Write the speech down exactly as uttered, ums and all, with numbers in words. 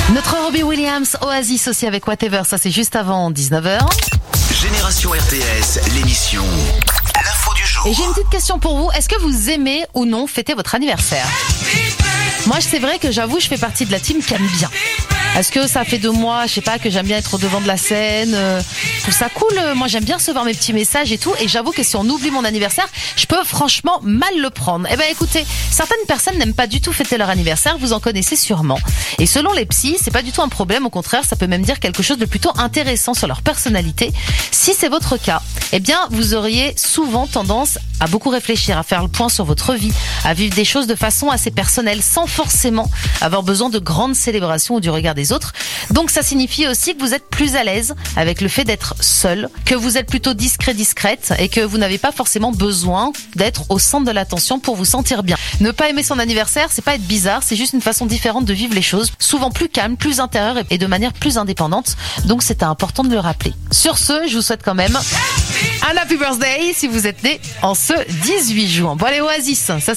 Notre Robbie Williams, Oasis aussi avec Whatever, ça c'est juste avant dix-neuf heures. Génération R T S, l'émission L'info du jour. Et j'ai une petite question pour vous, est-ce que vous aimez ou non fêter votre anniversaire ? Moi c'est vrai que j'avoue, je fais partie de la team qui aime bien. Est-ce que ça fait de moi, je sais pas, que j'aime bien être au devant de la scène, euh, je trouve ça cool, moi j'aime bien recevoir mes petits messages et tout, et j'avoue que si on oublie mon anniversaire, je peux franchement mal le prendre. Eh ben écoutez, certaines personnes n'aiment pas du tout fêter leur anniversaire, vous en connaissez sûrement. Et selon les psys, c'est pas du tout un problème, au contraire, ça peut même dire quelque chose de plutôt intéressant sur leur personnalité. Si c'est votre cas, eh bien vous auriez souvent tendance à beaucoup réfléchir, à faire le point sur votre vie, à vivre des choses de façon assez personnelle, sans forcément avoir besoin de grandes célébrations ou du regard des autres. Donc ça signifie aussi que vous êtes plus à l'aise avec le fait d'être seul, que vous êtes plutôt discret, discrète et que vous n'avez pas forcément besoin d'être au centre de l'attention pour vous sentir bien. Ne pas aimer son anniversaire, c'est pas être bizarre, c'est juste une façon différente de vivre les choses, souvent plus calme, plus intérieure et de manière plus indépendante. Donc c'est important de le rappeler. Sur ce, je vous souhaite quand même un happy birthday si vous êtes né en ce dix-huit juin. Bon allez, Oasis, ça